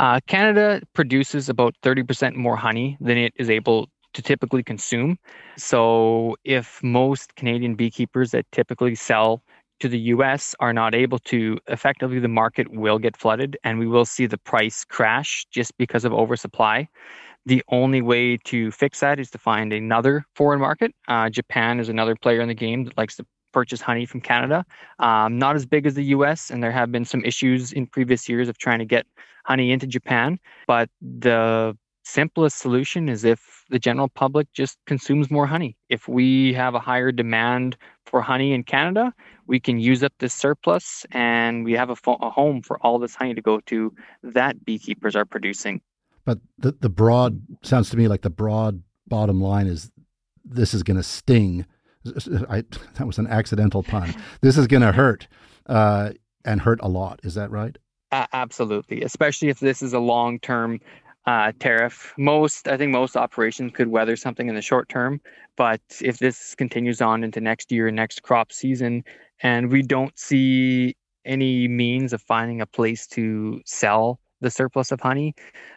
Canada produces about 30% more honey than it is able to typically consume. So if most Canadian beekeepers that typically sell to the US are not able to, effectively the market will get flooded and we will see the price crash just because of oversupply. The only way to fix that is to find another foreign market. Japan is another player in the game that likes to purchase honey from Canada. Not as big as the US, and there have been some issues in previous years of trying to get honey into Japan. But the simplest solution is if the general public just consumes more honey. If we have a higher demand for honey in Canada, we can use up this surplus and we have a home for all this honey to go to that beekeepers are producing. But the broad sounds to me like the broad bottom line is this is going to sting. That was an accidental pun. This is going to hurt and hurt a lot. Is that right? Absolutely, especially if this is a long-term tariff. I think most operations could weather something in the short term, but if this continues on into next year, next crop season, and we don't see any means of finding a place to sell the surplus of honey,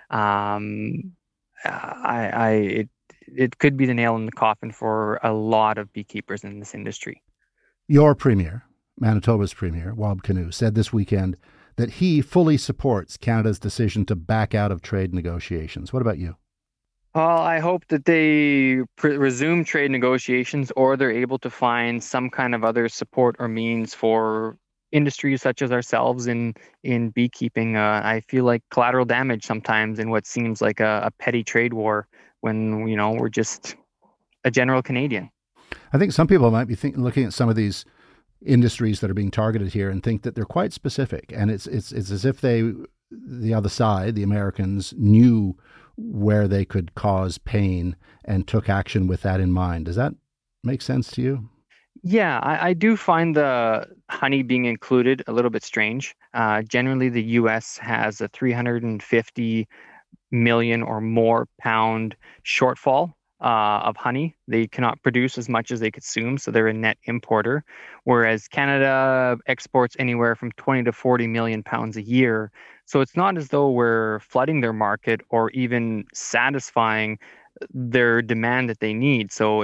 it could be the nail in the coffin for a lot of beekeepers in this industry. Your premier, Manitoba's premier, Wab Kinew, said this weekend that he fully supports Canada's decision to back out of trade negotiations. What about you? Well, I hope that they resume trade negotiations or they're able to find some kind of other support or means for industries such as ourselves in beekeeping. I feel like collateral damage sometimes in what seems like a petty trade war when, we're just a general Canadian. I think some people might be looking at some of these industries that are being targeted here and think that they're quite specific. And it's as if the other side, the Americans, knew where they could cause pain and took action with that in mind. Does that make sense to you? Yeah, I do find the honey being included a little bit strange. Generally, the U.S. has a 350 million or more pound shortfall of honey. They cannot produce as much as they consume, so they're a net importer. Whereas Canada exports anywhere from 20 to 40 million pounds a year. So it's not as though we're flooding their market or even satisfying their demand that they need. So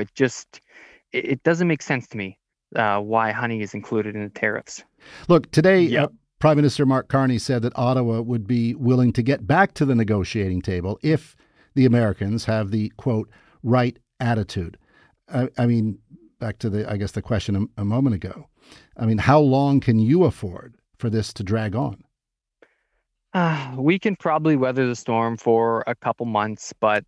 it doesn't make sense to me why honey is included in the tariffs. Look, today, Prime Minister Mark Carney said that Ottawa would be willing to get back to the negotiating table if the Americans have the, quote, right attitude. I mean, back to the question a moment ago. I mean, how long can you afford for this to drag on? We can probably weather the storm for a couple months, but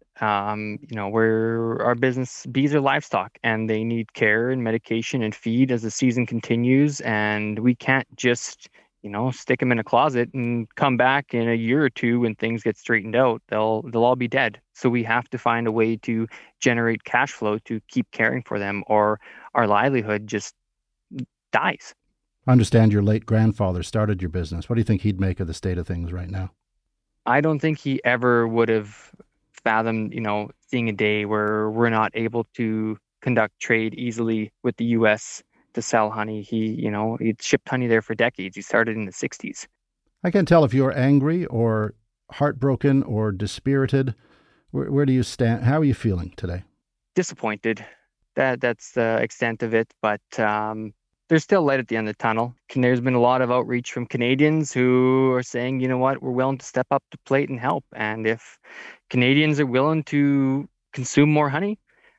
our business, bees are livestock and they need care and medication and feed as the season continues. And we can't just, stick them in a closet and come back in a year or two when things get straightened out. They'll all be dead. So we have to find a way to generate cash flow to keep caring for them, or our livelihood just dies. I understand your late grandfather started your business. What do you think he'd make of the state of things right now? I don't think he ever would have fathomed, seeing a day where we're not able to conduct trade easily with the U.S. to sell honey. He'd shipped honey there for decades. He started in the 60s. I can't tell if you're angry or heartbroken or dispirited. Where do you stand? How are you feeling today? Disappointed. That's the extent of it. But there's still light at the end of the tunnel. There's been a lot of outreach from Canadians who are saying, you know what, we're willing to step up to plate and help. And if Canadians are willing to consume more honey,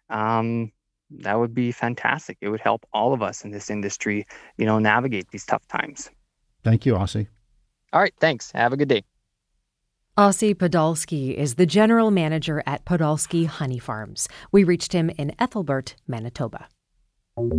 that would be fantastic. It would help all of us in this industry, navigate these tough times. Thank you, Ossie. All right, thanks. Have a good day. Ossie Podolsky is the general manager at Podolsky Honey Farms. We reached him in Ethelbert, Manitoba.